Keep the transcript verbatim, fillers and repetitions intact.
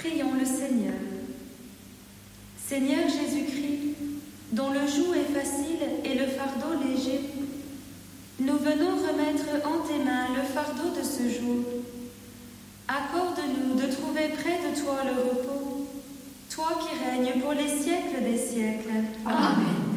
Prions le Seigneur. Seigneur Jésus-Christ, dont le joug est facile et le fardeau léger, nous venons remettre en tes mains le fardeau de ce jour. Accorde-nous de trouver près de toi le repos, toi qui règnes pour les siècles des siècles. Amen.